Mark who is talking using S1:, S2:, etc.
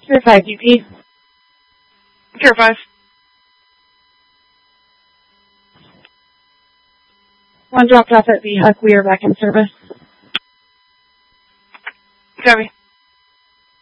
S1: Pier 5 DP.
S2: Pier 5.
S1: One dropped off at VHUC. We are back in service.
S2: Copy.